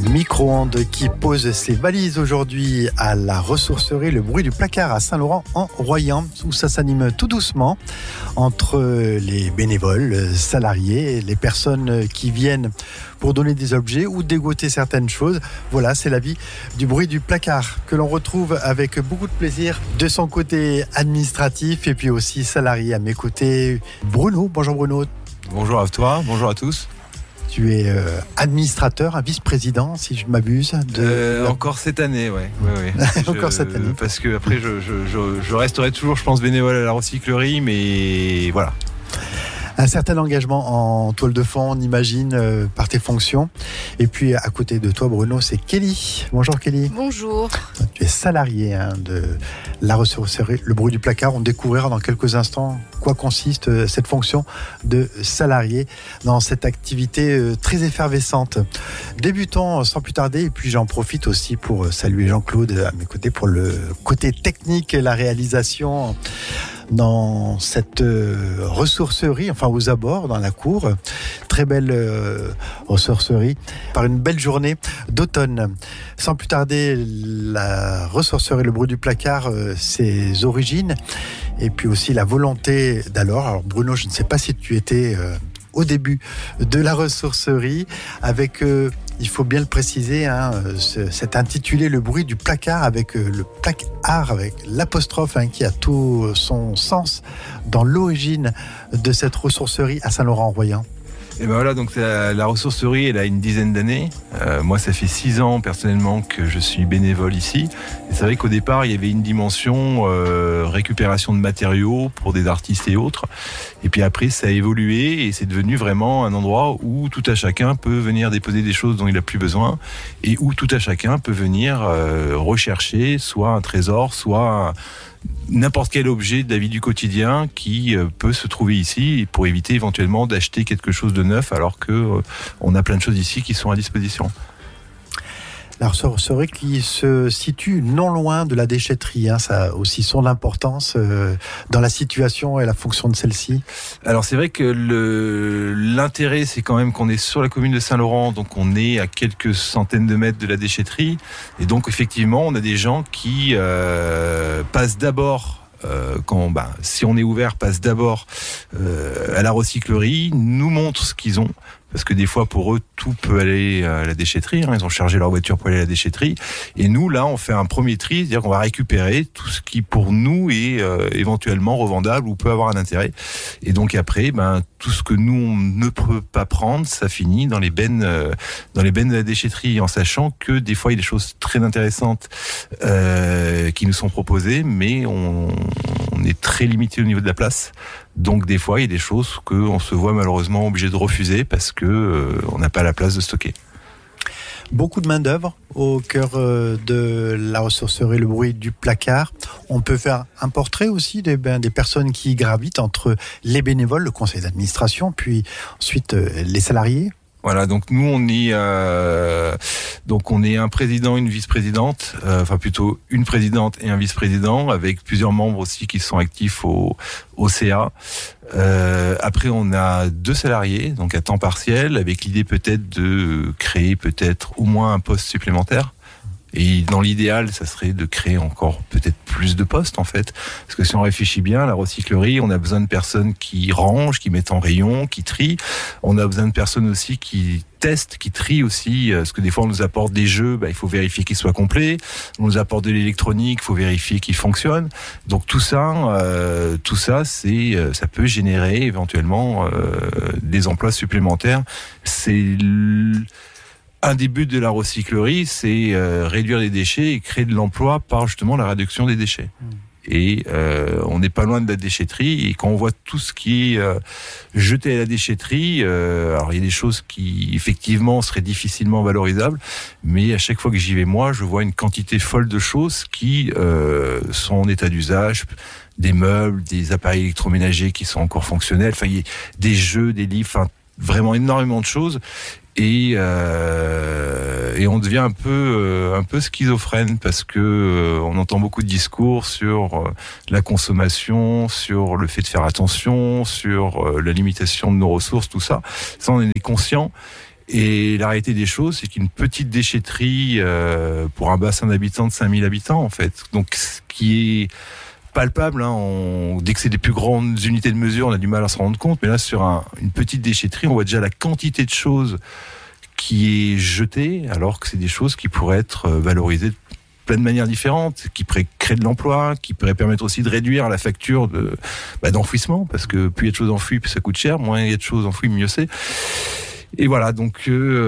micro-ondes qui pose ses valises aujourd'hui à la ressourcerie Le Bruit du Placard à Saint-Laurent-en-Royan, où ça s'anime tout doucement entre les bénévoles, salariés, les personnes qui viennent pour donner des objets ou dégoter certaines choses. Voilà, c'est la vie du Bruit du Placard que l'on retrouve avec beaucoup de plaisir de son côté administratif et puis aussi salarié. À mes côtés, Bruno. Bonjour Bruno. Bonjour à toi, bonjour à tous. Tu es administrateur, un vice-président, si je ne m'abuse. Encore cette année, ouais. Encore cette année. Parce que après, je resterai toujours, je pense, bénévole à la recyclerie, mais voilà. Un certain engagement en toile de fond, on imagine, par tes fonctions. Et puis, à côté de toi, Bruno, c'est Kelly. Bonjour Kelly. Bonjour. Tu es salarié de la ressourcerie Le Bruit du Placard. On découvrira dans quelques instants quoi consiste cette fonction de salarié dans cette activité très effervescente. Débutons sans plus tarder, et puis j'en profite aussi pour saluer Jean-Claude à mes côtés pour le côté technique et la réalisation dans cette ressourcerie, enfin aux abords, dans la cour. Très belle ressourcerie, par une belle journée d'automne. Sans plus tarder, la ressourcerie Le Bruit du Placard, ses origines, et puis aussi la volonté d'alors. Alors Bruno, je ne sais pas si tu étais au début de la ressourcerie, avec... il faut bien le préciser, cet intitulé Le Bruit du Placard, avec le placard, avec l'apostrophe qui a tout son sens dans l'origine de cette ressourcerie à Saint-Laurent-en-Royan. Et ben voilà, donc la ressourcerie, elle a une dizaine d'années. Moi, ça fait 6 ans personnellement que je suis bénévole ici. Et c'est vrai qu'au départ, il y avait une dimension récupération de matériaux pour des artistes et autres. Et puis après, ça a évolué et c'est devenu vraiment un endroit où tout à chacun peut venir déposer des choses dont il n'a plus besoin et où tout à chacun peut venir rechercher soit un trésor, soit n'importe quel objet de la vie du quotidien qui peut se trouver ici pour éviter éventuellement d'acheter quelque chose de neuf alors qu'on a plein de choses ici qui sont à disposition. La ressourcerie qui se situe non loin de la déchetterie, ça a aussi son importance dans la situation et la fonction de celle-ci. Alors c'est vrai que l'intérêt, c'est quand même qu'on est sur la commune de Saint-Laurent, donc on est à quelques centaines de mètres de la déchetterie, et donc effectivement on a des gens qui passent d'abord si on est ouvert, passent d'abord à la recyclerie, nous montrent ce qu'ils ont. Parce que des fois, pour eux, tout peut aller à la déchetterie. Ils ont chargé leur voiture pour aller à la déchetterie. Et nous, là, on fait un premier tri, c'est-à-dire qu'on va récupérer tout ce qui, pour nous, est éventuellement revendable ou peut avoir un intérêt. Et donc après, tout ce que nous, on ne peut pas prendre, ça finit dans les bennes de la déchetterie, en sachant que des fois, il y a des choses très intéressantes qui nous sont proposées, mais on est très limité au niveau de la place. Donc des fois, il y a des choses qu'on se voit malheureusement obligé de refuser parce qu'on n'a pas la place de stocker. Beaucoup de main-d'œuvre au cœur de la ressourcerie Le Bruit du Placard. On peut faire un portrait aussi des personnes qui gravitent entre les bénévoles, le conseil d'administration, puis ensuite les salariés. Voilà, donc nous on est un président, une vice-présidente, plutôt une présidente et un vice-président, avec plusieurs membres aussi qui sont actifs au CA. Après on a 2 salariés, donc à temps partiel, avec l'idée peut-être de créer peut-être au moins un poste supplémentaire. Et dans l'idéal, ça serait de créer encore peut-être plus de postes en fait. Parce que si on réfléchit bien, la recyclerie, on a besoin de personnes qui rangent, qui mettent en rayon, qui trient. On a besoin de personnes aussi qui testent, qui trient aussi. Parce que des fois, on nous apporte des jeux, il faut vérifier qu'ils soient complets. On nous apporte de l'électronique, il faut vérifier qu'ils fonctionnent. Donc tout ça, ça peut générer éventuellement des emplois supplémentaires. C'est un des buts de la recyclerie, c'est réduire les déchets et créer de l'emploi par justement la réduction des déchets. Et on n'est pas loin de la déchetterie, et quand on voit tout ce qui est jeté à la déchetterie, alors il y a des choses qui effectivement seraient difficilement valorisables, mais à chaque fois que j'y vais moi, je vois une quantité folle de choses qui sont en état d'usage, des meubles, des appareils électroménagers qui sont encore fonctionnels, il y a des jeux, des livres, vraiment énormément de choses. Et on devient un peu schizophrène parce que on entend beaucoup de discours sur la consommation, sur le fait de faire attention, sur la limitation de nos ressources, tout ça. Ça, on en est conscient. Et la réalité des choses, c'est qu'une petite déchetterie pour un bassin d'habitants de 5000 habitants, en fait, donc ce qui est palpable, dès que c'est des plus grandes unités de mesure, on a du mal à se rendre compte, mais là, sur une petite déchetterie, on voit déjà la quantité de choses qui est jetée, alors que c'est des choses qui pourraient être valorisées de plein de manières différentes, qui pourraient créer de l'emploi, qui pourraient permettre aussi de réduire la facture d'enfouissement, parce que plus il y a de choses enfouies, plus ça coûte cher, moins il y a de choses enfouies, mieux c'est. Et voilà, donc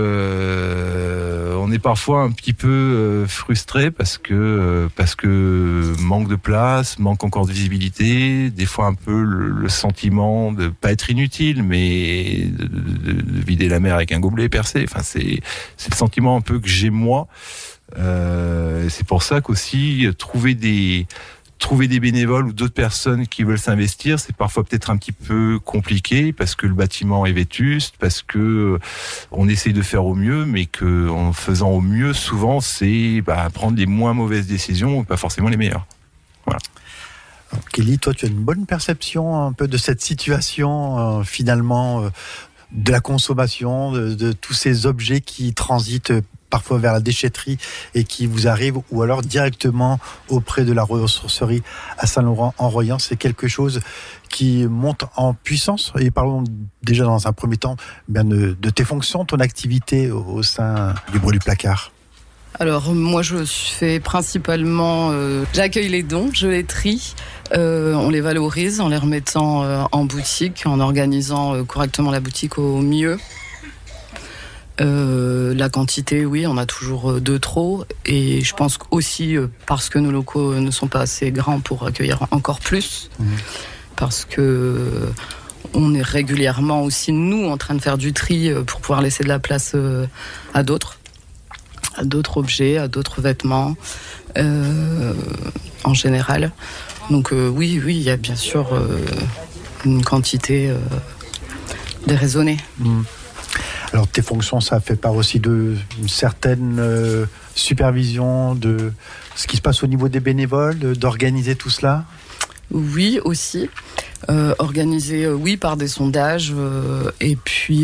on est parfois un petit peu frustré parce que manque de place, manque encore de visibilité, des fois un peu le sentiment de pas être inutile, mais de vider la mer avec un gobelet percé. Enfin, c'est le sentiment un peu que j'ai moi. C'est pour ça qu'aussi trouver des bénévoles ou d'autres personnes qui veulent s'investir, c'est parfois peut-être un petit peu compliqué parce que le bâtiment est vétuste, parce que on essaye de faire au mieux, mais que en faisant au mieux, souvent, c'est prendre les moins mauvaises décisions, et pas forcément les meilleures. Voilà. Kelly, toi, tu as une bonne perception un peu de cette situation, finalement, de la consommation, de tous ces objets qui transitent parfois vers la déchetterie et qui vous arrivent, ou alors directement auprès de la ressourcerie à Saint-Laurent-en-Royan. C'est quelque chose qui monte en puissance. Et parlons déjà dans un premier temps de tes fonctions, ton activité au sein du Bruit du Placard. Alors moi je fais principalement, j'accueille les dons, je les trie, on les valorise en les remettant en boutique, en organisant correctement la boutique au mieux. La quantité, oui, on a toujours de trop, et je pense aussi parce que nos locaux ne sont pas assez grands pour accueillir encore plus, parce que on est régulièrement aussi nous en train de faire du tri pour pouvoir laisser de la place à d'autres objets, à d'autres vêtements en général. Donc oui, il y a bien sûr une quantité déraisonnée. Alors tes fonctions, ça fait part aussi d'une certaine supervision de ce qui se passe au niveau des bénévoles, d'organiser tout cela ? Oui, aussi. Organisé, oui, par des sondages, et puis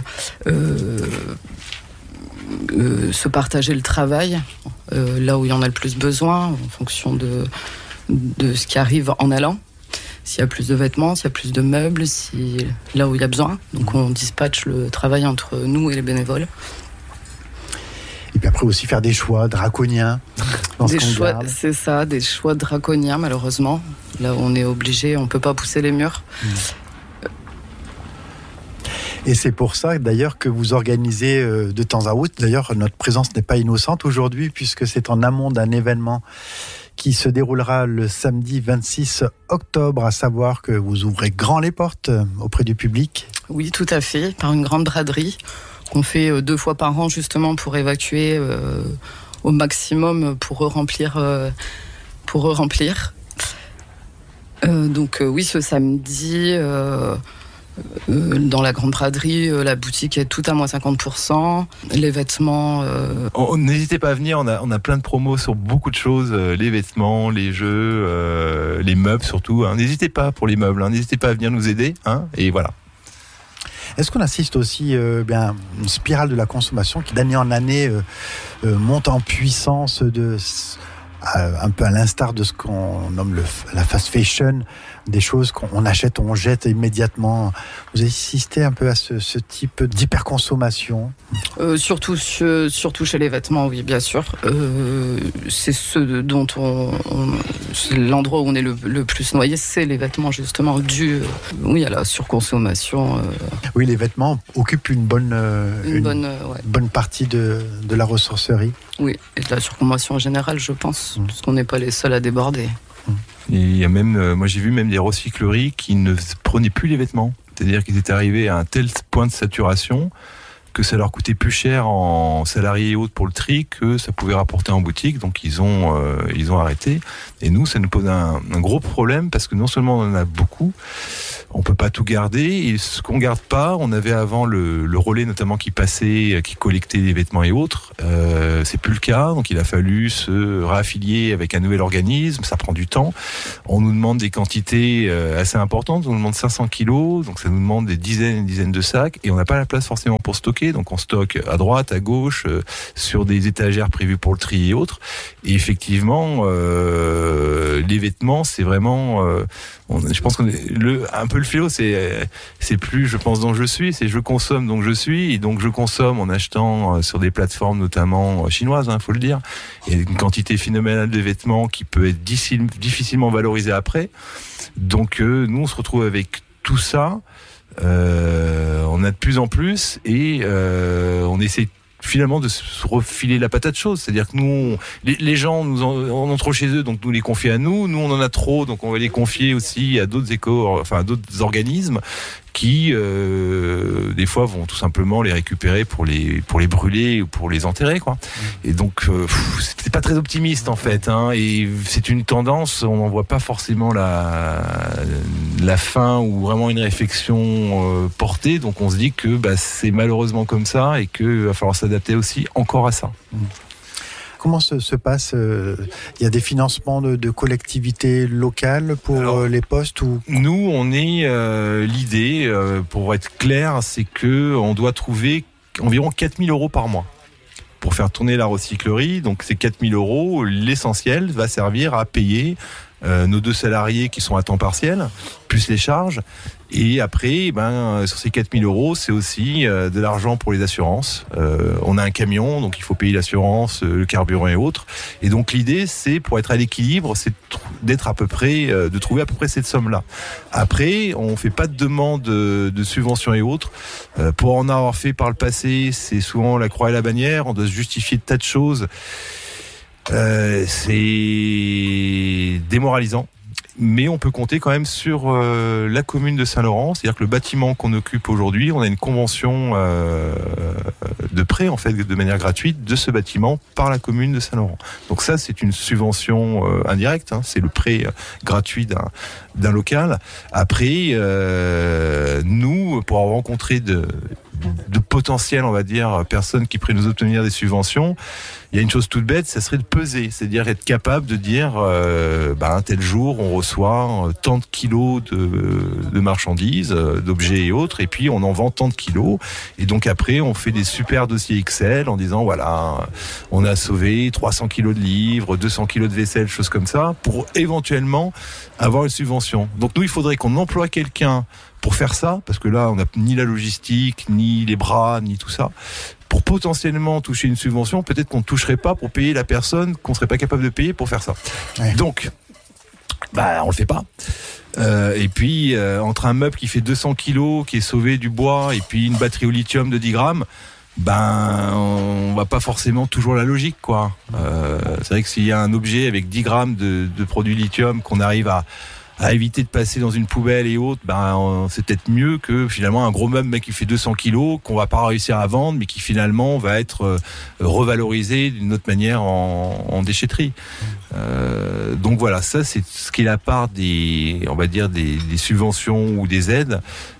se partager le travail là où il y en a le plus besoin, en fonction de ce qui arrive en allant. S'il y a plus de vêtements, s'il y a plus de meubles, là où il y a besoin. Donc on dispatche le travail entre nous et les bénévoles. Et puis après aussi faire des choix draconiens. Des choix, c'est ça, des choix draconiens malheureusement. Là où on est obligé, on ne peut pas pousser les murs. Et c'est pour ça d'ailleurs que vous organisez de temps à autre. D'ailleurs, notre présence n'est pas innocente aujourd'hui puisque c'est en amont d'un événement qui se déroulera le samedi 26 octobre, à savoir que vous ouvrez grand les portes auprès du public. Oui, tout à fait, par une grande braderie qu'on fait 2 fois par an justement pour évacuer au maximum pour remplir. Donc oui, ce samedi, dans la grande braderie, la boutique est tout à moins 50%. Les vêtements... N'hésitez pas à venir, on a plein de promos sur beaucoup de choses. Les vêtements, les jeux, les meubles surtout. N'hésitez pas pour les meubles, n'hésitez pas à venir nous aider. Et voilà. Est-ce qu'on assiste aussi à une spirale de la consommation qui d'année en année monte en puissance un peu à l'instar de ce qu'on nomme la fast fashion, des choses qu'on achète, on jette immédiatement. Vous assistez un peu à ce type d'hyperconsommation ? Surtout chez les vêtements, oui, bien sûr. C'est ce dont c'est l'endroit où on est le plus noyé, c'est les vêtements, justement, dû à la surconsommation. Oui, les vêtements occupent une bonne partie de la ressourcerie. Oui, et de la surconsommation en général, je pense, parce qu'on n'est pas les seuls à déborder. Et il y a même, moi j'ai vu même des recycleries qui ne prenaient plus les vêtements. C'est-à-dire qu'ils étaient arrivés à un tel point de saturation que ça leur coûtait plus cher en salariés et autres pour le tri que ça pouvait rapporter en boutique. Donc ils ont arrêté. Et nous, ça nous pose un gros problème parce que non seulement on en a beaucoup, on peut pas tout garder. Et ce qu'on garde pas, on avait avant le relais notamment qui passait, qui collectait les vêtements et autres. C'est plus le cas. Donc il a fallu se réaffilier avec un nouvel organisme. Ça prend du temps. On nous demande des quantités assez importantes. On nous demande 500 kilos. Donc ça nous demande des dizaines et dizaines de sacs. Et on n'a pas la place forcément pour stocker. stocker. Donc on stocke à droite, à gauche, sur des étagères prévues pour le tri et autres. Et effectivement, les vêtements, c'est vraiment... je pense qu'on est un peu le fléau, c'est plus je pense donc je suis, c'est je consomme donc je suis, et donc je consomme en achetant sur des plateformes notamment chinoises, faut le dire. Il y a une quantité phénoménale de vêtements qui peut être difficilement valorisée après. Donc nous on se retrouve avec tout ça, on a de plus en plus, et on essaie finalement de se refiler la patate chaude. C'est-à-dire que nous, les gens on en trop chez eux, donc nous les confient à nous. Nous, on en a trop, donc on va les confier aussi à d'autres à d'autres organismes qui, des fois, vont tout simplement les récupérer pour les brûler ou pour les enterrer, quoi. Et donc, c'est pas très optimiste, en fait, et c'est une tendance, on n'en voit pas forcément la fin ou vraiment une réflexion portée. Donc, on se dit que c'est malheureusement comme ça et qu'il va falloir s'adapter aussi encore à ça. Comment se passe il y a des financements de collectivités locales pour les postes ou... Nous, on est l'idée, pour être clair, c'est que on doit trouver environ 4 000 € par mois pour faire tourner la recyclerie. Donc ces 4 000 €, l'essentiel va servir à payer nos 2 salariés qui sont à temps partiel, plus les charges. Et après, sur ces 4 000 €, c'est aussi de l'argent pour les assurances. On a un camion, donc il faut payer l'assurance, le carburant et autres. Et donc l'idée, c'est, pour être à l'équilibre, c'est d'être à peu près, de trouver à peu près cette somme-là. Après, on fait pas de demande de subventions et autres. Pour en avoir fait par le passé, c'est souvent la croix et la bannière. On doit se justifier de tas de choses. C'est démoralisant. Mais on peut compter quand même sur la commune de Saint-Laurent. C'est-à-dire que le bâtiment qu'on occupe aujourd'hui, on a une convention de prêt, en fait, de manière gratuite, de ce bâtiment par la commune de Saint-Laurent. Donc ça, c'est une subvention indirecte. C'est le prêt gratuit d'un local. Après, nous, pour avoir rencontré de potentiels, on va dire, personnes qui pourraient nous obtenir des subventions, il y a une chose toute bête, ça serait de peser, c'est-à-dire être capable de dire un tel jour on reçoit tant de kilos de marchandises, d'objets et autres, et puis on en vend tant de kilos, et donc après on fait des super dossiers Excel en disant voilà, on a sauvé 300 kilos de livres, 200 kilos de vaisselle, choses comme ça, pour éventuellement avoir une subvention. Donc nous, il faudrait qu'on emploie quelqu'un pour faire ça, parce que là on n'a ni la logistique, ni les bras, ni tout ça. Pour potentiellement toucher une subvention, peut-être qu'on ne toucherait pas pour payer la personne qu'on ne serait pas capable de payer pour faire ça. Ouais. Donc, on le fait pas. Et puis, entre un meuble qui fait 200 kilos, qui est sauvé du bois, et puis une batterie au lithium de 10 grammes, on va pas forcément toujours la logique, quoi. C'est vrai que s'il y a un objet avec 10 grammes de produit lithium qu'on arrive à éviter de passer dans une poubelle et autres, c'est peut-être mieux que finalement un gros meuble qui fait 200 kilos, qu'on va pas réussir à vendre, mais qui finalement va être revalorisé d'une autre manière en déchetterie. Donc voilà, ça c'est ce qui est la part des subventions ou des aides.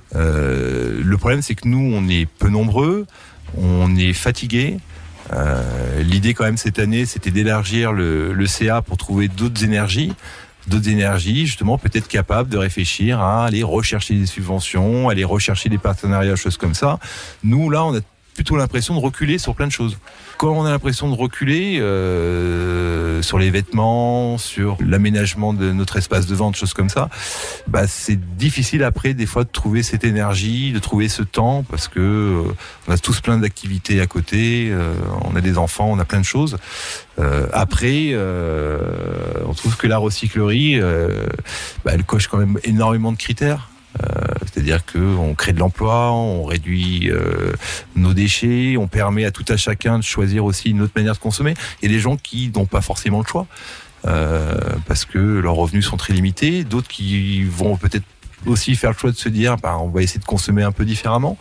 Le problème, c'est que nous, on est peu nombreux, on est fatigués. L'idée quand même cette année, c'était d'élargir le CA pour trouver d'autres énergies, justement, peut-être capables de réfléchir à aller rechercher des subventions, aller rechercher des partenariats, choses comme ça. Nous, là, on a plutôt l'impression de reculer sur plein de choses. Quand on a l'impression de reculer sur les vêtements, sur l'aménagement de notre espace de vente, choses comme ça, c'est difficile après, des fois, de trouver cette énergie, de trouver ce temps, parce que on a tous plein d'activités à côté, on a des enfants, on a plein de choses. Après, on trouve que la recyclerie, elle coche quand même énormément de critères. C'est-à-dire qu'on crée de l'emploi, on réduit nos déchets, on permet à tout à chacun de choisir aussi une autre manière de consommer. Il y a des gens qui n'ont pas forcément le choix parce que leurs revenus sont très limités, d'autres qui vont peut-être aussi faire le choix de se dire on va essayer de consommer un peu différemment.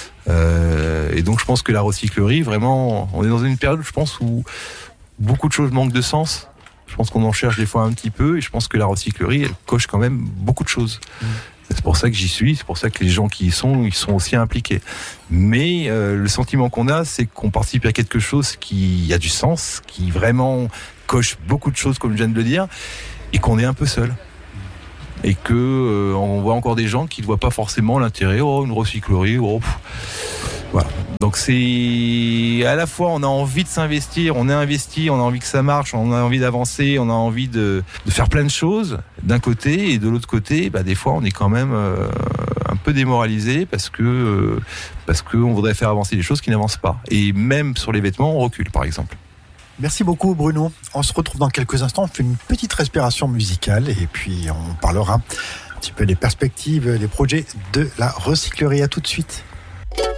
Et donc je pense que la recyclerie, vraiment, on est dans une période, je pense, où beaucoup de choses manquent de sens. Je pense qu'on en cherche des fois un petit peu, et je pense que la recyclerie, elle coche quand même beaucoup de choses. C'est pour ça que j'y suis, c'est pour ça que les gens qui y sont, ils sont aussi impliqués. Mais le sentiment qu'on a, c'est qu'on participe à quelque chose qui a du sens, qui vraiment coche beaucoup de choses, comme je viens de le dire, et qu'on est un peu seul. Et que on voit encore des gens qui ne voient pas forcément l'intérêt. Une recyclerie, Voilà. Donc c'est à la fois on a envie de s'investir, on est investi, on a envie que ça marche, on a envie d'avancer, on a envie de faire plein de choses d'un côté, et de l'autre côté, des fois on est quand même un peu démoralisé parce que on voudrait faire avancer les choses qui n'avancent pas. Et même sur les vêtements, on recule par exemple. Merci beaucoup Bruno. On se retrouve dans quelques instants, on fait une petite respiration musicale et puis on parlera un petit peu des perspectives, des projets de la recyclerie. À tout de suite.